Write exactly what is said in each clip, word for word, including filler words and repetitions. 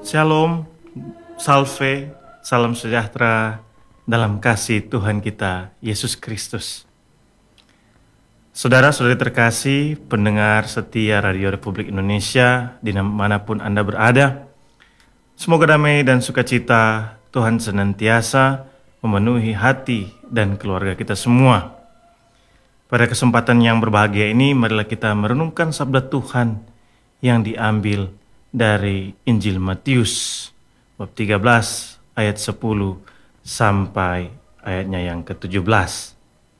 Shalom, salve, salam sejahtera dalam kasih Tuhan kita, Yesus Kristus. Saudara-saudari terkasih, pendengar setia Radio Republik Indonesia, dimanapun Anda berada, semoga damai dan sukacita Tuhan senantiasa memenuhi hati dan keluarga kita semua. Pada kesempatan yang berbahagia ini, marilah kita merenungkan sabda Tuhan yang diambil dari Injil Matius bab tiga belas ayat sepuluh sampai ayatnya yang ketujuh belas.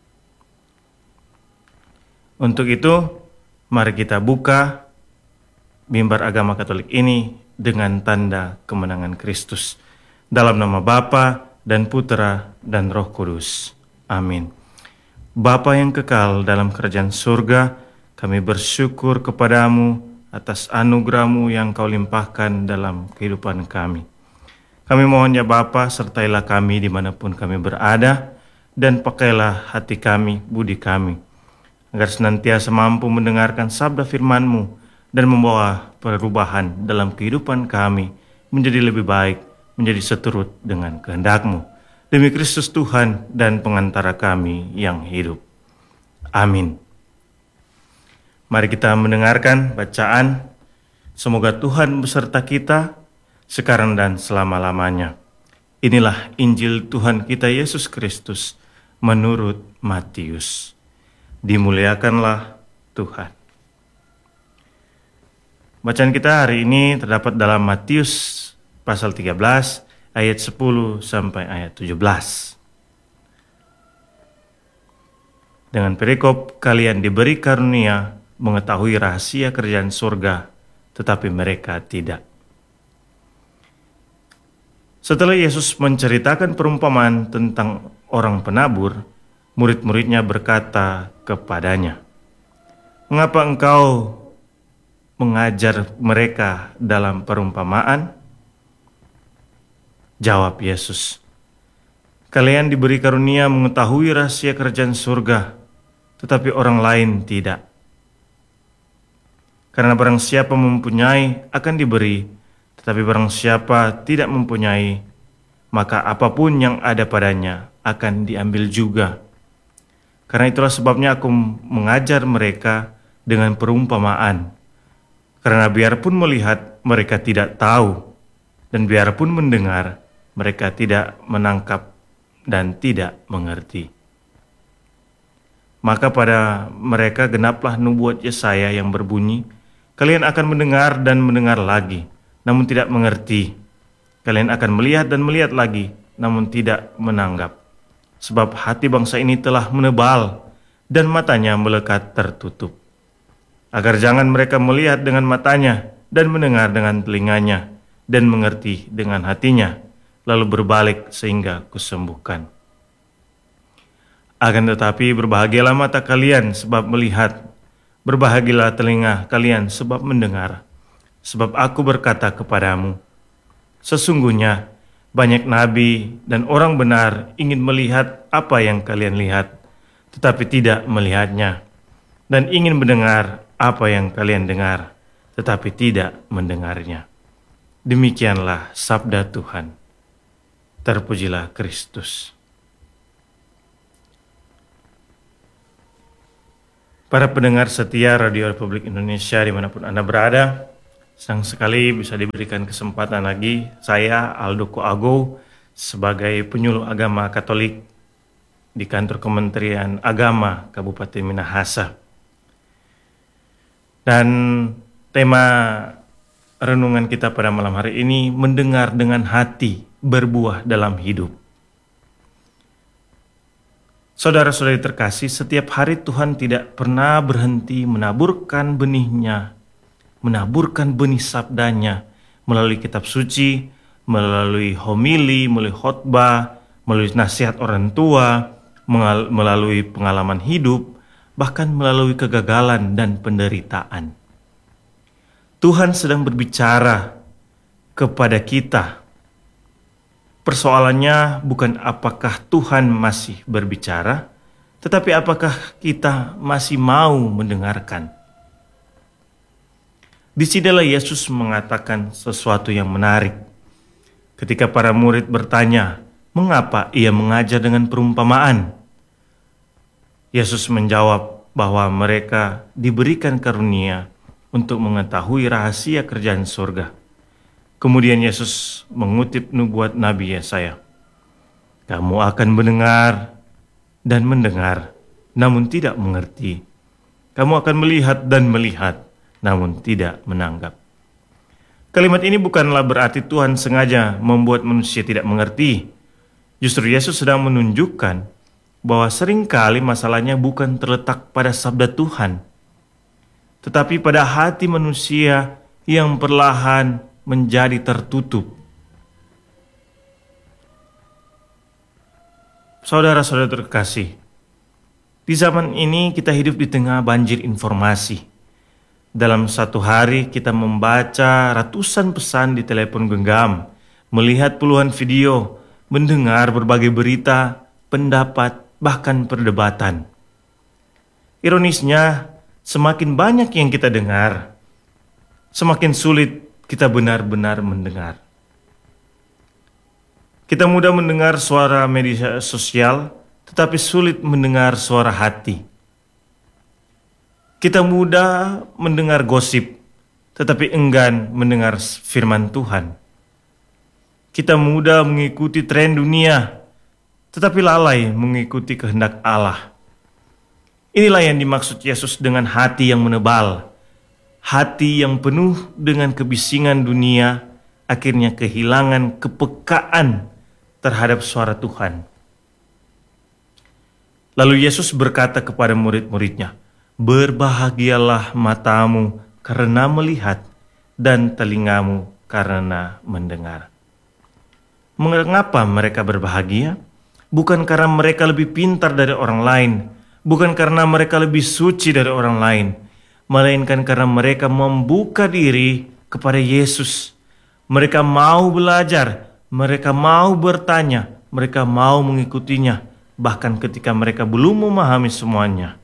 Untuk itu, mari kita buka mimbar agama Katolik ini dengan tanda kemenangan Kristus. Dalam nama Bapa dan Putera dan Roh Kudus. Amin. Bapa yang kekal dalam kerajaan surga, kami bersyukur kepadamu atas anugerah-Mu yang Kau limpahkan dalam kehidupan kami. Kami mohon ya Bapa, sertailah kami dimanapun kami berada, dan pakailah hati kami, budi kami, agar senantiasa mampu mendengarkan sabda firman-Mu dan membawa perubahan dalam kehidupan kami menjadi lebih baik, menjadi seturut dengan kehendak-Mu. Demi Kristus Tuhan dan pengantara kami yang hidup. Amin. Mari kita mendengarkan bacaan. Semoga Tuhan beserta kita sekarang dan selama-lamanya. Inilah Injil Tuhan kita Yesus Kristus menurut Matius. Dimuliakanlah Tuhan. Bacaan kita hari ini terdapat dalam Matius pasal tiga belas ayat sepuluh sampai ayat tujuh belas. Dengan perikop, kalian diberi karunia mengetahui rahasia kerajaan surga, tetapi mereka tidak. Setelah Yesus menceritakan perumpamaan tentang orang penabur, murid-muridnya berkata kepadanya, "Mengapa engkau mengajar mereka dalam perumpamaan?" Jawab Yesus, "Kalian diberi karunia mengetahui rahasia kerajaan surga, tetapi orang lain tidak. Karena barang siapa mempunyai akan diberi, tetapi barang siapa tidak mempunyai, maka apapun yang ada padanya akan diambil juga. Karena itulah sebabnya aku mengajar mereka dengan perumpamaan. Karena biarpun melihat, mereka tidak tahu, dan biarpun mendengar, mereka tidak menangkap dan tidak mengerti. Maka pada mereka genaplah nubuat Yesaya yang berbunyi, kalian akan mendengar dan mendengar lagi, namun tidak mengerti. Kalian akan melihat dan melihat lagi, namun tidak menanggap. Sebab hati bangsa ini telah menebal, dan matanya melekat tertutup. Agar jangan mereka melihat dengan matanya, dan mendengar dengan telinganya, dan mengerti dengan hatinya, lalu berbalik sehingga kusembuhkan. Akan tetapi berbahagialah mata kalian sebab melihat, berbahagialah telinga kalian sebab mendengar. Sebab aku berkata kepadamu, sesungguhnya banyak nabi dan orang benar ingin melihat apa yang kalian lihat, tetapi tidak melihatnya, dan ingin mendengar apa yang kalian dengar, tetapi tidak mendengarnya. Demikianlah sabda Tuhan. Terpujilah Kristus. Para pendengar setia Radio Republik Indonesia dimanapun Anda berada, senang sekali bisa diberikan kesempatan lagi saya Aldo Koago sebagai penyuluh agama Katolik di kantor Kementerian Agama Kabupaten Minahasa. Dan tema renungan kita pada malam hari ini, mendengar dengan hati berbuah dalam hidup. Saudara-saudari terkasih, setiap hari Tuhan tidak pernah berhenti menaburkan benihnya, menaburkan benih sabdanya melalui kitab suci, melalui homili, melalui khotbah, melalui nasihat orang tua, melalui pengalaman hidup, bahkan melalui kegagalan dan penderitaan. Tuhan sedang berbicara kepada kita. Persoalannya bukan apakah Tuhan masih berbicara, tetapi apakah kita masih mau mendengarkan. Disinilah Yesus mengatakan sesuatu yang menarik. Ketika para murid bertanya, mengapa ia mengajar dengan perumpamaan? Yesus menjawab bahwa mereka diberikan karunia untuk mengetahui rahasia kerjaan surga. Kemudian Yesus mengutip nubuat Nabi Yesaya. Kamu akan mendengar dan mendengar, namun tidak mengerti. Kamu akan melihat dan melihat, namun tidak menanggap. Kalimat ini bukanlah berarti Tuhan sengaja membuat manusia tidak mengerti. Justru Yesus sedang menunjukkan bahwa seringkali masalahnya bukan terletak pada sabda Tuhan, tetapi pada hati manusia yang perlahan menjadi tertutup. Saudara-saudara terkasih, di zaman ini kita hidup di tengah banjir informasi. Dalam satu hari kita membaca ratusan pesan di telepon genggam, melihat puluhan video, mendengar berbagai berita, pendapat, bahkan perdebatan. Ironisnya, semakin banyak yang kita dengar, semakin sulit kita benar-benar mendengar. Kita mudah mendengar suara media sosial, tetapi sulit mendengar suara hati. Kita mudah mendengar gosip, tetapi enggan mendengar firman Tuhan. Kita mudah mengikuti tren dunia, tetapi lalai mengikuti kehendak Allah. Inilah yang dimaksud Yesus dengan hati yang menebal. Hati yang penuh dengan kebisingan dunia, akhirnya kehilangan kepekaan terhadap suara Tuhan. Lalu Yesus berkata kepada murid-muridnya, berbahagialah matamu karena melihat dan telingamu karena mendengar. Mengapa mereka berbahagia? Bukan karena mereka lebih pintar dari orang lain, bukan karena mereka lebih suci dari orang lain, melainkan karena mereka membuka diri kepada Yesus. Mereka mau belajar, mereka mau bertanya, mereka mau mengikutinya, bahkan ketika mereka belum memahami semuanya.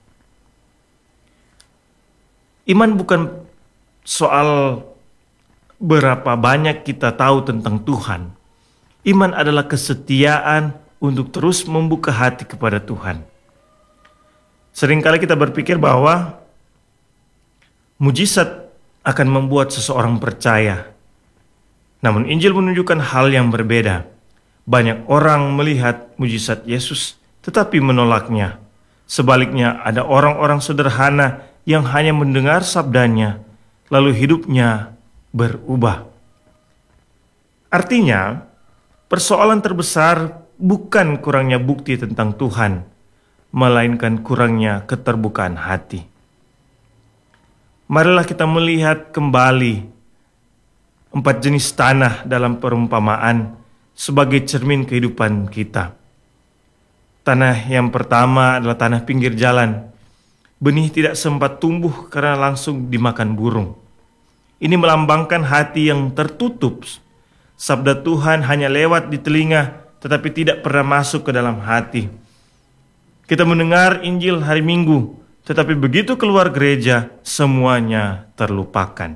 Iman bukan soal berapa banyak kita tahu tentang Tuhan. Iman adalah kesetiaan untuk terus membuka hati kepada Tuhan. Seringkali kita berpikir bahwa mujizat akan membuat seseorang percaya. Namun Injil menunjukkan hal yang berbeda. Banyak orang melihat mujizat Yesus tetapi menolaknya. Sebaliknya ada orang-orang sederhana yang hanya mendengar sabdanya, lalu hidupnya berubah. Artinya, persoalan terbesar bukan kurangnya bukti tentang Tuhan, melainkan kurangnya keterbukaan hati. Marilah kita melihat kembali empat jenis tanah dalam perumpamaan sebagai cermin kehidupan kita. Tanah yang pertama adalah tanah pinggir jalan. Benih tidak sempat tumbuh karena langsung dimakan burung. Ini melambangkan hati yang tertutup. Sabda Tuhan hanya lewat di telinga, tetapi tidak pernah masuk ke dalam hati. Kita mendengar Injil hari Minggu, tetapi begitu keluar gereja, semuanya terlupakan.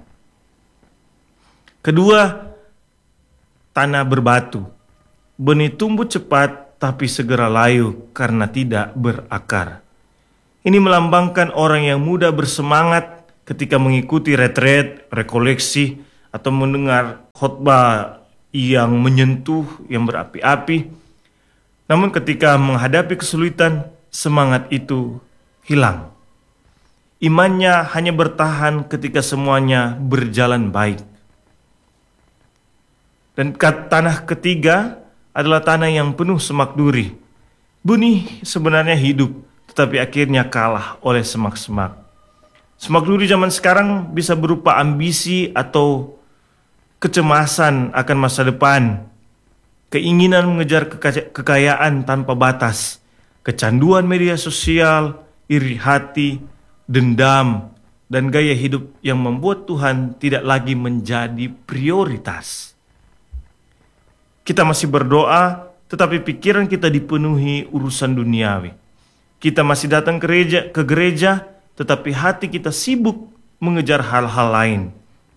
Kedua, tanah berbatu. Benih tumbuh cepat, tapi segera layu karena tidak berakar. Ini melambangkan orang yang mudah bersemangat ketika mengikuti retret, rekoleksi, atau mendengar khotbah yang menyentuh, yang berapi-api. Namun ketika menghadapi kesulitan, semangat itu hilang. Imannya hanya bertahan ketika semuanya berjalan baik. Dan tanah ketiga adalah tanah yang penuh semak duri. Benih sebenarnya hidup, tetapi akhirnya kalah oleh semak-semak. Semak duri zaman sekarang bisa berupa ambisi atau kecemasan akan masa depan, keinginan mengejar keka- kekayaan tanpa batas, kecanduan media sosial, iri hati, dendam, dan gaya hidup yang membuat Tuhan tidak lagi menjadi prioritas. Kita masih berdoa, tetapi pikiran kita dipenuhi urusan duniawi. Kita masih datang ke gereja, ke gereja, tetapi hati kita sibuk mengejar hal-hal lain.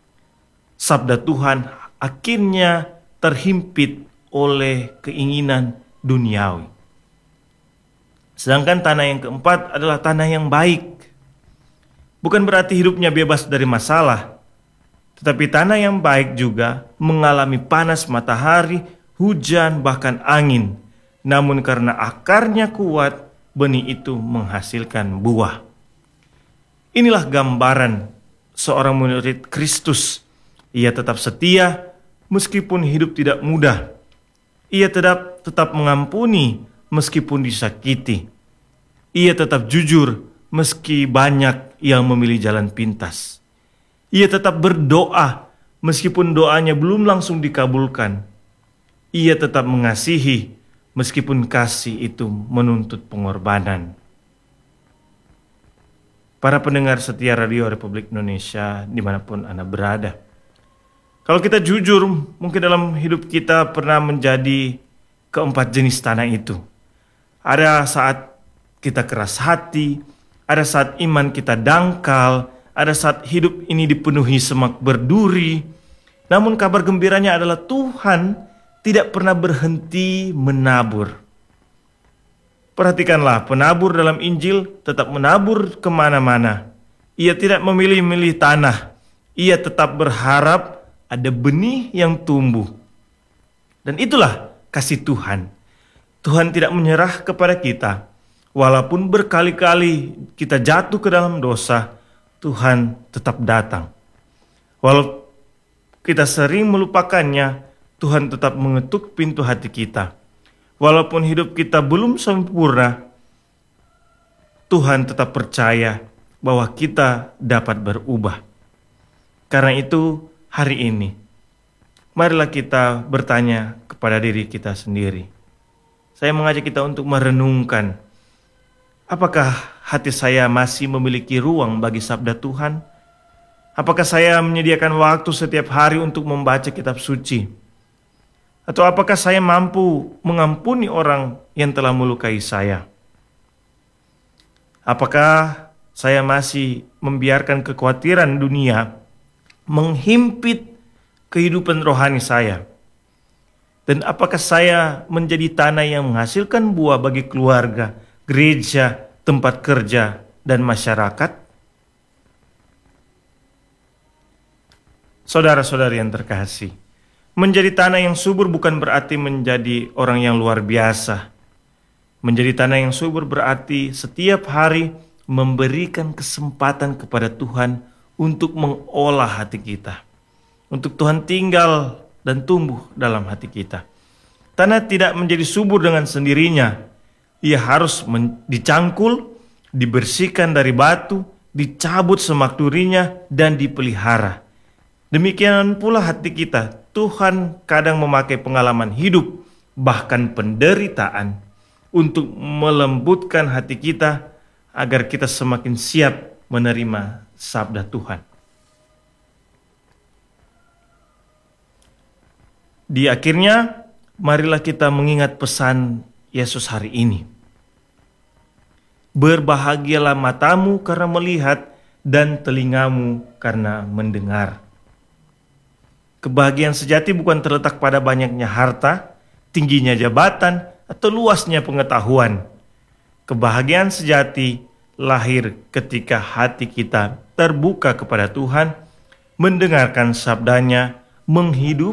sabda Tuhan akhirnya terhimpit oleh keinginan duniawi. Sedangkan tanah yang keempat adalah tanah yang baik. Bukan berarti hidupnya bebas dari masalah, tetapi tanah yang baik juga mengalami panas matahari, hujan, bahkan angin. Namun karena akarnya kuat, benih itu menghasilkan buah. Inilah gambaran seorang murid Kristus. Ia tetap setia meskipun hidup tidak mudah. Ia tetap tetap mengampuni meskipun disakiti. Ia tetap jujur meski banyak yang memilih jalan pintas. Ia tetap berdoa meskipun doanya belum langsung dikabulkan. Ia tetap mengasihi meskipun kasih itu menuntut pengorbanan. Para pendengar setia Radio Republik Indonesia dimanapun Anda berada, kalau kita jujur, mungkin dalam hidup kita pernah menjadi keempat jenis tanah itu. Ada saat kita keras hati, ada saat iman kita dangkal, ada saat hidup ini dipenuhi semak berduri. Namun kabar gembiranya adalah Tuhan tidak pernah berhenti menabur. Perhatikanlah, penabur dalam Injil tetap menabur kemana-mana. Ia tidak memilih-milih tanah. Ia tetap berharap ada benih yang tumbuh. Dan itulah kasih Tuhan. Tuhan tidak menyerah kepada kita. Walaupun berkali-kali kita jatuh ke dalam dosa, Tuhan tetap datang. Walau kita sering melupakannya, Tuhan tetap mengetuk pintu hati kita. Walaupun hidup kita belum sempurna, Tuhan tetap percaya bahwa kita dapat berubah. Karena itu, hari ini, marilah kita bertanya kepada diri kita sendiri. Saya mengajak kita untuk merenungkan, apakah hati saya masih memiliki ruang bagi sabda Tuhan? Apakah saya menyediakan waktu setiap hari untuk membaca kitab suci? Atau apakah saya mampu mengampuni orang yang telah melukai saya? Apakah saya masih membiarkan kekhawatiran dunia menghimpit kehidupan rohani saya? Dan apakah saya menjadi tanah yang menghasilkan buah bagi keluarga, gereja, tempat kerja, dan masyarakat? Saudara-saudari yang terkasih, menjadi tanah yang subur bukan berarti menjadi orang yang luar biasa. Menjadi tanah yang subur berarti setiap hari memberikan kesempatan kepada Tuhan untuk mengolah hati kita. Untuk Tuhan tinggal dan tumbuh dalam hati kita. Tanah tidak menjadi subur dengan sendirinya. Ia harus dicangkul, dibersihkan dari batu, dicabut semak durinya, dan dipelihara. Demikian pula hati kita. Tuhan kadang memakai pengalaman hidup, bahkan penderitaan, untuk melembutkan hati kita agar kita semakin siap menerima sabda Tuhan. Di akhirnya, marilah kita mengingat pesan Yesus hari ini. Berbahagialah matamu karena melihat dan telingamu karena mendengar. Kebahagiaan sejati bukan terletak pada banyaknya harta, tingginya jabatan, atau luasnya pengetahuan. Kebahagiaan sejati lahir ketika hati kita terbuka kepada Tuhan, mendengarkan sabdanya, menghidupi